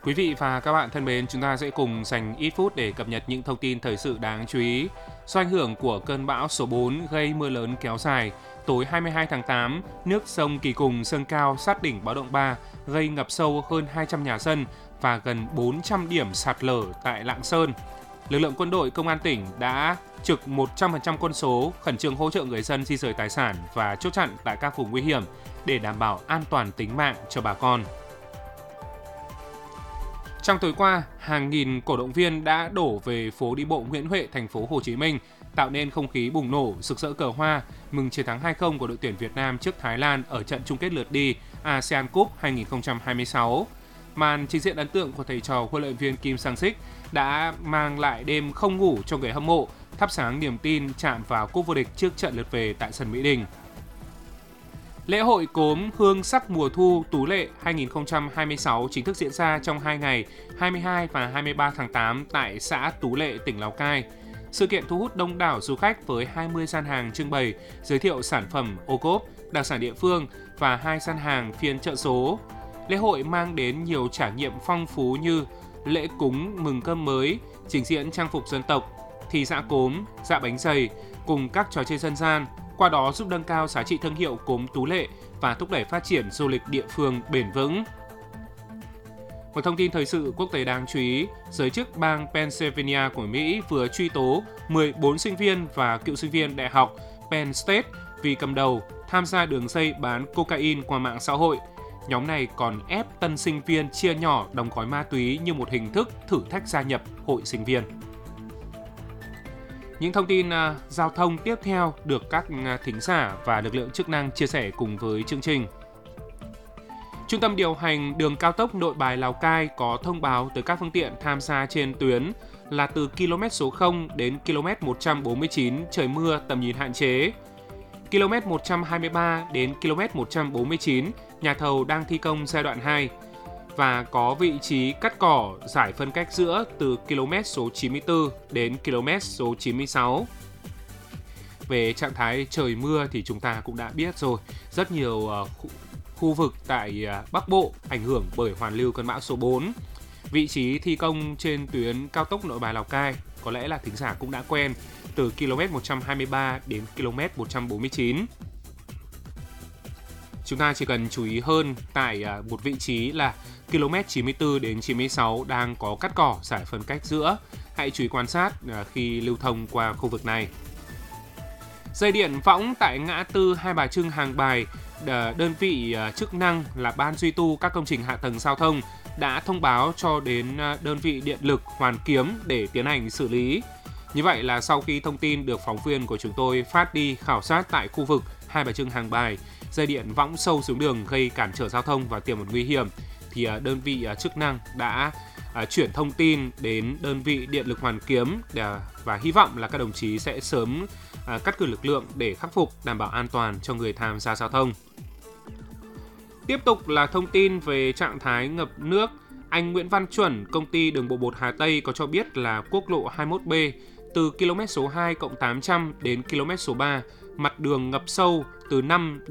Quý vị và các bạn thân mến, chúng ta sẽ cùng dành ít phút để cập nhật những thông tin thời sự đáng chú ý. Do ảnh hưởng của cơn bão số 4 gây mưa lớn kéo dài, tối 22 tháng 8, nước sông Kỳ Cùng dâng cao sát đỉnh báo động 3, gây ngập sâu hơn 200 nhà dân và gần 400 điểm sạt lở tại Lạng Sơn. Lực lượng quân đội công an tỉnh đã trực 100% quân số khẩn trương hỗ trợ người dân di rời tài sản và chốt chặn tại các vùng nguy hiểm để đảm bảo an toàn tính mạng cho bà con. Trong tối qua, hàng nghìn cổ động viên đã đổ về phố đi bộ Nguyễn Huệ, thành phố Hồ Chí Minh, tạo nên không khí bùng nổ, rực rỡ cờ hoa, mừng chiến thắng 2-0 của đội tuyển Việt Nam trước Thái Lan ở trận chung kết lượt đi ASEAN Cup 2026. Màn trình diễn ấn tượng của thầy trò huấn luyện viên Kim Sang-sik đã mang lại đêm không ngủ cho người hâm mộ, thắp sáng niềm tin chạm vào cúp vô địch trước trận lượt về tại sân Mỹ Đình. Lễ hội cốm hương sắc mùa thu Tú Lệ 2026 chính thức diễn ra trong 2 ngày 22 và 23 tháng 8 tại xã Tú Lệ, tỉnh Lào Cai. Sự kiện thu hút đông đảo du khách với 20 gian hàng trưng bày, giới thiệu sản phẩm ô cốp, đặc sản địa phương và 2 gian hàng phiên chợ số. Lễ hội mang đến nhiều trải nghiệm phong phú như lễ cúng mừng cơm mới, trình diễn trang phục dân tộc, thi dã cốm, dã bánh dày cùng các trò chơi dân gian, qua đó giúp nâng cao giá trị thương hiệu cốm Tú Lệ và thúc đẩy phát triển du lịch địa phương bền vững. Một thông tin thời sự quốc tế đáng chú ý, giới chức bang Pennsylvania của Mỹ vừa truy tố 14 sinh viên và cựu sinh viên đại học Penn State vì cầm đầu tham gia đường dây bán cocaine qua mạng xã hội. Nhóm này còn ép tân sinh viên chia nhỏ đóng gói ma túy như một hình thức thử thách gia nhập hội sinh viên. Những thông tin giao thông tiếp theo được các thính giả và lực lượng chức năng chia sẻ cùng với chương trình. Trung tâm điều hành đường cao tốc Nội Bài Lào Cai có thông báo tới các phương tiện tham gia trên tuyến là từ km số 0 đến km 149 trời mưa tầm nhìn hạn chế. Km 123 đến km 149 nhà thầu đang thi công giai đoạn 2 và có vị trí cắt cỏ giải phân cách giữa từ km số 94 đến km số 96. Về trạng thái trời mưa thì chúng ta cũng đã biết rồi, rất nhiều khu vực tại Bắc Bộ ảnh hưởng bởi hoàn lưu cơn bão số 4. Vị trí thi công trên tuyến cao tốc Nội Bài Lào Cai có lẽ là thính giả cũng đã quen, từ km 123 đến km 149. Chúng ta chỉ cần chú ý hơn tại một vị trí là km 94 đến 96 đang có cắt cỏ giải phân cách giữa. Hãy chú ý quan sát khi lưu thông qua khu vực này. Dây điện võng tại ngã tư Hai Bà Trưng Hàng Bài, đơn vị chức năng là Ban duy tu các công trình hạ tầng giao thông đã thông báo cho đến đơn vị điện lực Hoàn Kiếm để tiến hành xử lý. Như vậy là sau khi thông tin được phóng viên của chúng tôi phát đi khảo sát tại khu vực Hai Bà Trưng Hàng Bài, dây điện võng sâu xuống đường gây cản trở giao thông và tiềm ẩn nguy hiểm, thì đơn vị chức năng đã chuyển thông tin đến đơn vị điện lực Hoàn Kiếm và hy vọng là các đồng chí sẽ sớm cắt cử lực lượng để khắc phục, đảm bảo an toàn cho người tham gia giao thông. Tiếp tục là thông tin về trạng thái ngập nước. Anh Nguyễn Văn Chuẩn, công ty đường bộ 1 Hà Tây có cho biết là quốc lộ 21B từ km số 2+800 đến km số 3, mặt đường ngập sâu từ 5